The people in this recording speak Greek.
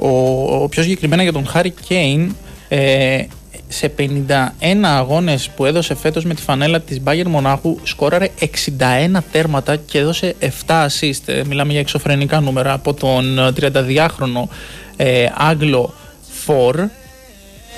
Πιο συγκεκριμένα για τον Χάρι Κέιν, σε 51 αγώνες που έδωσε φέτος με τη φανέλα της Bayern Μονάχου, σκόραρε 61 τέρματα και έδωσε 7 assist. Μιλάμε για εξωφρενικά νούμερα από τον 32χρονο Άγγλο Φορ.